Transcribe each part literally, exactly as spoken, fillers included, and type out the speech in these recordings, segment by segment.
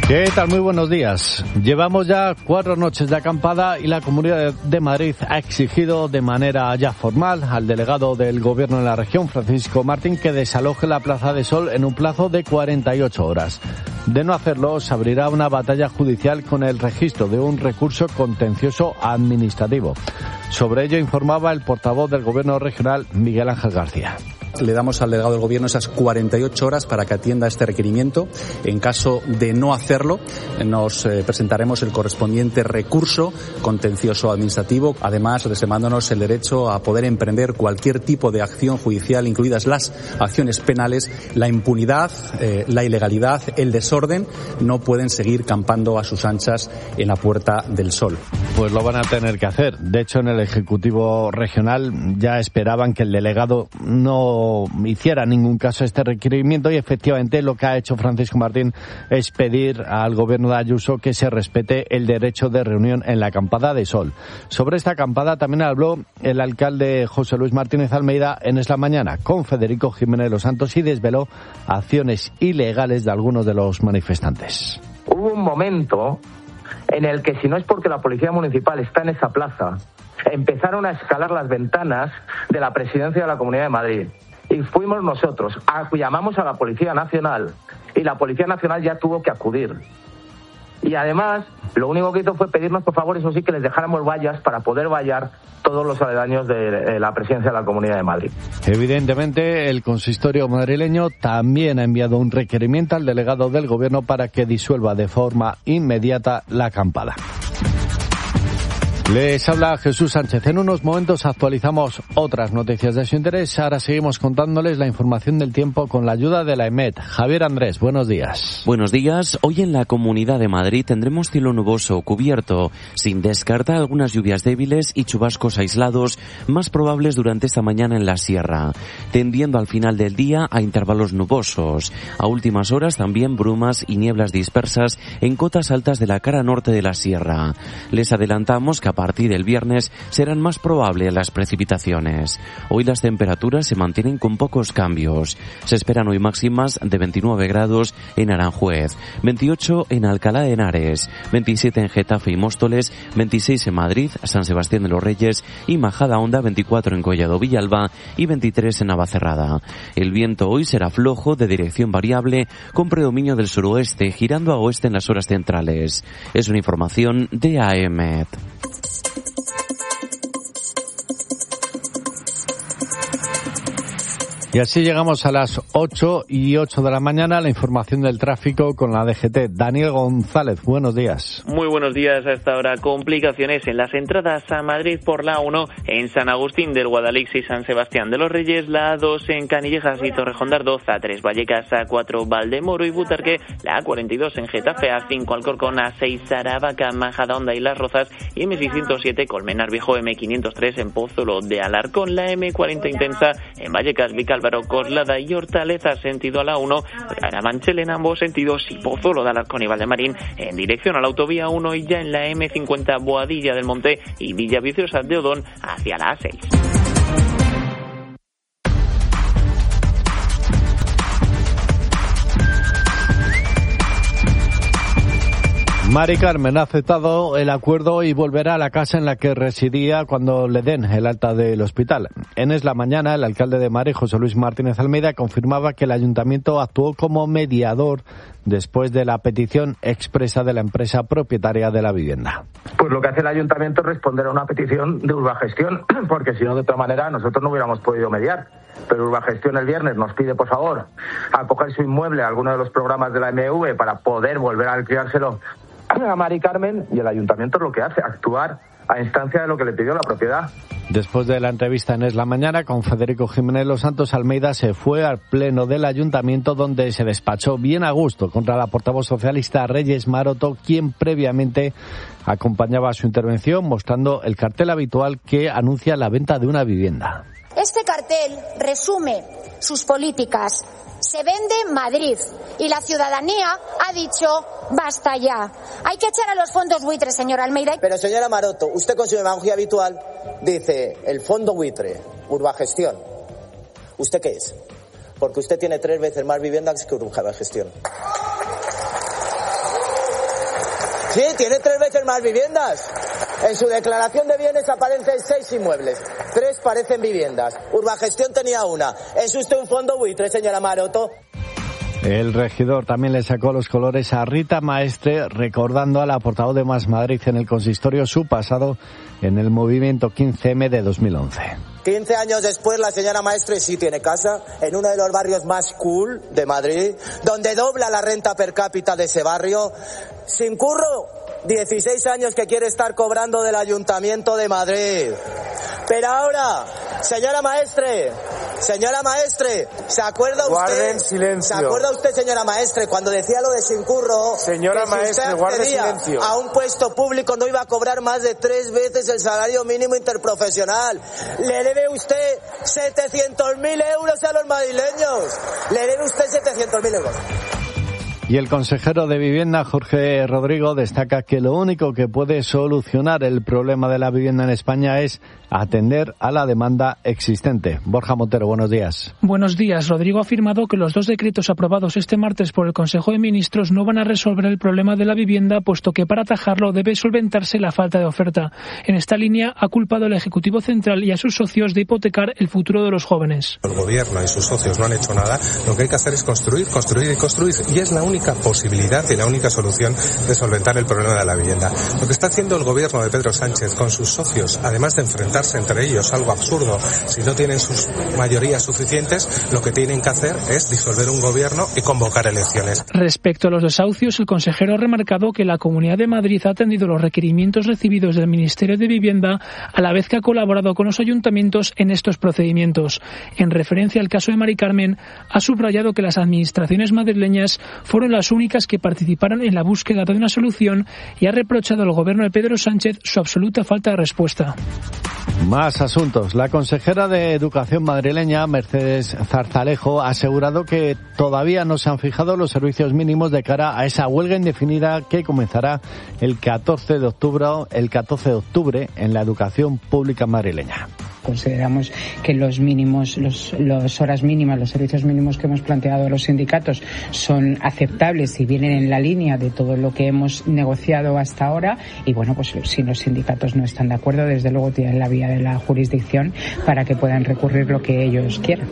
¿Qué tal? Muy buenos días. Llevamos ya cuatro noches de acampada y la Comunidad de Madrid ha exigido de manera ya formal al delegado del Gobierno en la región, Francisco Martín, que desaloje la Plaza de Sol en un plazo de cuarenta y ocho horas. De no hacerlo, se abrirá una batalla judicial con el registro de un recurso contencioso administrativo. Sobre ello informaba el portavoz del Gobierno regional, Miguel Ángel García. Le damos al delegado del Gobierno esas cuarenta y ocho horas para que atienda este requerimiento. En caso de no hacerlo, nos eh, presentaremos el correspondiente recurso contencioso administrativo, además reservándonos el derecho a poder emprender cualquier tipo de acción judicial, incluidas las acciones penales. La impunidad, eh, la ilegalidad, el desorden no pueden seguir campando a sus anchas en la Puerta del Sol. Pues lo van a tener que hacer. De hecho, en el Ejecutivo Regional ya esperaban que el delegado no hiciera ningún caso a este requerimiento y efectivamente lo que ha hecho Francisco Martín es pedir al Gobierno de Ayuso que se respete el derecho de reunión en la acampada de Sol. Sobre esta acampada también habló el alcalde José Luis Martínez Almeida en Es la Mañana con Federico Jiménez Los Santos y desveló acciones ilegales de algunos de los manifestantes. Hubo un momento en el que, si no es porque la Policía Municipal está en esa plaza, empezaron a escalar las ventanas de la Presidencia de la Comunidad de Madrid. Y fuimos nosotros, a, llamamos a la Policía Nacional y la Policía Nacional ya tuvo que acudir. Y además, lo único que hizo fue pedirnos, por favor, eso sí, que les dejáramos vallas para poder vallar todos los aledaños de la Presidencia de la Comunidad de Madrid. Evidentemente, el consistorio madrileño también ha enviado un requerimiento al delegado del Gobierno para que disuelva de forma inmediata la acampada. Les habla Jesús Sánchez. En unos momentos actualizamos otras noticias de su interés. Ahora seguimos contándoles la información del tiempo con la ayuda de la EMET. Javier Andrés, buenos días. Buenos días. Hoy en la Comunidad de Madrid tendremos cielo nuboso cubierto, sin descartar algunas lluvias débiles y chubascos aislados, más probables durante esta mañana en la sierra, tendiendo al final del día a intervalos nubosos. A últimas horas también brumas y nieblas dispersas en cotas altas de la cara norte de la sierra. Les adelantamos que a partir del viernes serán más probables las precipitaciones. Hoy las temperaturas se mantienen con pocos cambios. Se esperan hoy máximas de veintinueve grados en Aranjuez, veintiocho en Alcalá de Henares, veintisiete en Getafe y Móstoles, veintiséis en Madrid, San Sebastián de los Reyes y Majadahonda, veinticuatro en Collado Villalba y veintitrés en Navacerrada. El viento hoy será flojo de dirección variable con predominio del suroeste, girando a oeste en las horas centrales. Es una información de A E M E T. Y así llegamos a las ocho y ocho de la mañana, la información del tráfico con la D G T. Daniel González, buenos días. Muy buenos días. Hasta ahora complicaciones en las entradas a Madrid por la A uno en San Agustín del Guadalix y San Sebastián de los Reyes, la A dos en Canillejas y Torrejón de Ardoz, A tres Vallecas, A cuatro Valdemoro y Butarque, la A cuarenta y dos en Getafe, A cinco Alcorcón, A seis Aravaca, Majadahonda y Las Rozas y M seiscientos siete Colmenar Viejo, M quinientos tres en Pozuelo de Alarcón, la M cuarenta intensa en Vallecas, Vicálvaro, Coslada y Hortaleza sentido a la uno, Carabanchel en ambos sentidos y Pozuelo de Alarcón y Valdemarín en dirección a la autovía uno y ya en la M cincuenta Boadilla del Monte y Villaviciosa de Odón hacia la A seis. Mari Carmen ha aceptado el acuerdo y volverá a la casa en la que residía cuando le den el alta del hospital. En Es la Mañana, el alcalde de Madrid, José Luis Martínez Almeida, confirmaba que el ayuntamiento actuó como mediador después de la petición expresa de la empresa propietaria de la vivienda. Pues lo que hace el ayuntamiento es responder a una petición de Urbagestión, porque si no, de otra manera, nosotros no hubiéramos podido mediar. Pero Urbagestión el viernes nos pide, por favor, acoger su inmueble a alguno de los programas de la M V para poder volver a alquilárselo a Mari Carmen, y el ayuntamiento es lo que hace, actuar a instancia de lo que le pidió la propiedad. Después de la entrevista en Es la Mañana con Federico Jiménez Los Santos, Almeida se fue al pleno del ayuntamiento donde se despachó bien a gusto contra la portavoz socialista Reyes Maroto, quien previamente acompañaba su intervención mostrando el cartel habitual que anuncia la venta de una vivienda. Este cartel resume sus políticas. Se vende Madrid y la ciudadanía ha dicho basta ya. Hay que echar a los fondos buitres, señora Almeida. Pero señora Maroto, usted con su demagogia habitual dice el fondo buitre, Urbagestión. ¿Usted qué es? Porque usted tiene tres veces más viviendas que Urbagestión. Sí, tiene tres veces más viviendas. En su declaración de bienes aparecen seis inmuebles. Tres parecen viviendas. Urbagestión tenía una. ¿Es usted un fondo buitre, señora Maroto? El regidor también le sacó los colores a Rita Maestre, recordando a la portavoz de Más Madrid en el consistorio su pasado en el movimiento quince eme de dos mil once. quince años después, la señora Maestre sí tiene casa en uno de los barrios más cool de Madrid, donde dobla la renta per cápita de ese barrio, sin curro, dieciséis años que quiere estar cobrando del Ayuntamiento de Madrid. Pero ahora, señora Maestre, señora Maestre, ¿se acuerda usted? Guarden silencio. ¿Se acuerda usted, señora Maestre, cuando decía lo de sin curro? Señora que si Maestre, usted guarde accedía silencio. a un puesto público no iba a cobrar más de tres veces el salario mínimo interprofesional. Le debe usted setecientos mil euros a los madrileños. Le debe usted setecientos mil euros. Y el consejero de Vivienda, Jorge Rodrigo, destaca que lo único que puede solucionar el problema de la vivienda en España es atender a la demanda existente. Borja Montero, buenos días. Buenos días. Rodrigo ha afirmado que los dos decretos aprobados este martes por el Consejo de Ministros no van a resolver el problema de la vivienda, puesto que para atajarlo debe solventarse la falta de oferta. En esta línea ha culpado al Ejecutivo Central y a sus socios de hipotecar el futuro de los jóvenes. El Gobierno y sus socios no han hecho nada. Lo que hay que hacer es construir, construir y construir. Y es la única única posibilidad y la única solución de solventar el problema de la vivienda. Lo que está haciendo el gobierno de Pedro Sánchez con sus socios, además de enfrentarse entre ellos, algo absurdo, si no tienen sus mayorías suficientes, lo que tienen que hacer es disolver un gobierno y convocar elecciones. Respecto a los desahucios, el consejero ha remarcado que la Comunidad de Madrid ha atendido los requerimientos recibidos del Ministerio de Vivienda, a la vez que ha colaborado con los ayuntamientos en estos procedimientos. En referencia al caso de Mari Carmen, ha subrayado que las administraciones madrileñas fueron las únicas que participaron en la búsqueda de una solución y ha reprochado al gobierno de Pedro Sánchez su absoluta falta de respuesta. Más asuntos. La consejera de Educación madrileña, Mercedes Zarzalejo, ha asegurado que todavía no se han fijado los servicios mínimos de cara a esa huelga indefinida que comenzará el catorce de octubre, el catorce de octubre en la educación pública madrileña. Consideramos que los mínimos, los, los horas mínimas, los servicios mínimos que hemos planteado los sindicatos son aceptables y vienen en la línea de todo lo que hemos negociado hasta ahora. Y bueno, pues si los sindicatos no están de acuerdo, desde luego tienen la vía de la jurisdicción para que puedan recurrir lo que ellos quieran.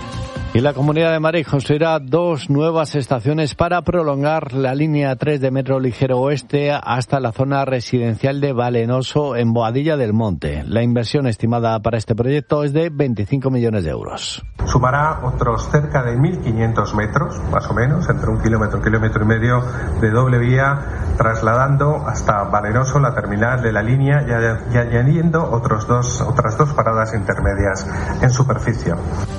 Y la Comunidad de Madrid construirá dos nuevas estaciones para prolongar la línea tres de Metro Ligero Oeste hasta la zona residencial de Valenoso en Boadilla del Monte. La inversión estimada para este proyecto es de veinticinco millones de euros. Sumará otros cerca de mil quinientos metros, más o menos, entre un kilómetro, kilómetro y medio de doble vía, trasladando hasta Valenoso la terminal de la línea y añadiendo otros dos, otras dos paradas intermedias en superficie.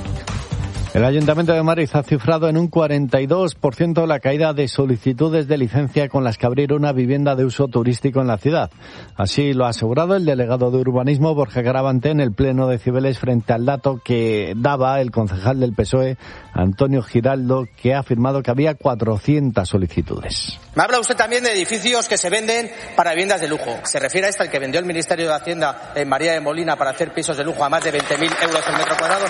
El Ayuntamiento de Madrid ha cifrado en un cuarenta y dos por ciento la caída de solicitudes de licencia con las que abrir una vivienda de uso turístico en la ciudad. Así lo ha asegurado el delegado de Urbanismo, Borja Garavante, en el Pleno de Cibeles frente al dato que daba el concejal del P S O E, Antonio Giraldo, que ha afirmado que había cuatrocientas solicitudes. Me habla usted también de edificios que se venden para viviendas de lujo. ¿Se refiere a este, el que vendió el Ministerio de Hacienda en María de Molina para hacer pisos de lujo a más de veinte mil euros el metro cuadrado?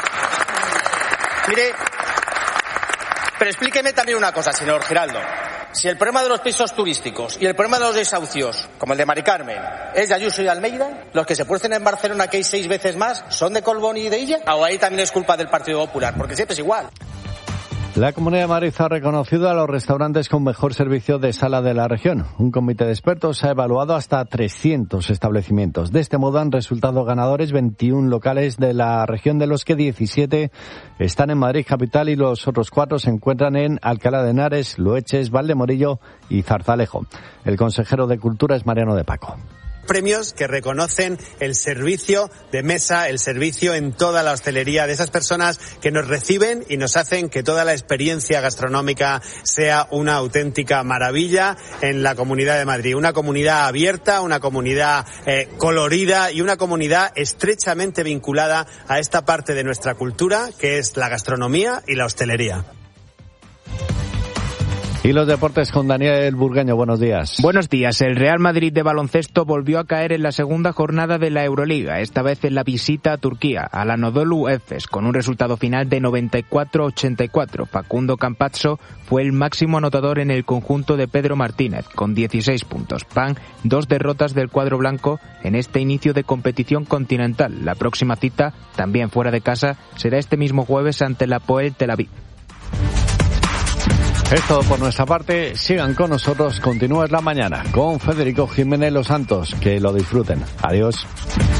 Mire, pero explíqueme también una cosa, señor Giraldo. Si el problema de los pisos turísticos y el problema de los desahucios, como el de Mari Carmen, es de Ayuso y Almeida, los que se producen en Barcelona, que hay seis veces más, ¿son de Colbón y de Illa? ¿O ahí también es culpa del Partido Popular? Porque siempre es igual. La Comunidad de Madrid ha reconocido a los restaurantes con mejor servicio de sala de la región. Un comité de expertos ha evaluado hasta trescientos establecimientos. De este modo han resultado ganadores veintiún locales de la región, de los que diecisiete están en Madrid capital y los otros cuatro se encuentran en Alcalá de Henares, Loeches, Valdemorillo y Zarzalejo. El consejero de Cultura es Mariano de Paco. Premios que reconocen el servicio de mesa, el servicio en toda la hostelería de esas personas que nos reciben y nos hacen que toda la experiencia gastronómica sea una auténtica maravilla en la Comunidad de Madrid. Una comunidad abierta, una comunidad eh, colorida y una comunidad estrechamente vinculada a esta parte de nuestra cultura que es la gastronomía y la hostelería. Y los deportes con Daniel Burgueño, buenos días. Buenos días. El Real Madrid de baloncesto volvió a caer en la segunda jornada de la Euroliga, esta vez en la visita a Turquía, al Anadolu Efes, con un resultado final de noventa y cuatro a ochenta y cuatro. Facundo Campazzo fue el máximo anotador en el conjunto de Pedro Martínez, con dieciséis puntos. Van dos derrotas del cuadro blanco en este inicio de competición continental. La próxima cita, también fuera de casa, será este mismo jueves ante la Hapoel Tel Aviv. Es todo por nuestra parte. Sigan con nosotros. Continúa la mañana con Federico Jiménez Los Santos. Que lo disfruten. Adiós.